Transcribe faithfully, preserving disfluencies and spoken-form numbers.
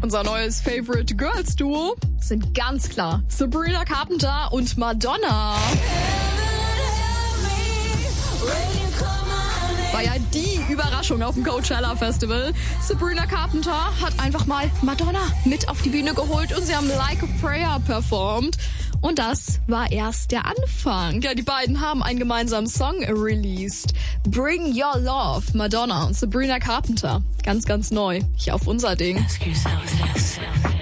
Unser neues Favorite Girls Duo sind ganz klar Sabrina Carpenter und Madonna. War ja die Überraschung auf dem Coachella Festival. Sabrina Carpenter hat einfach mal Madonna mit auf die Bühne geholt und sie haben Like a Prayer performt. Und das war erst der Anfang. Ja, die beiden haben einen gemeinsamen Song released. Bring Your Love, Madonna und Sabrina Carpenter. Ganz, ganz neu. Hier auf unser Ding. Ask yourself this.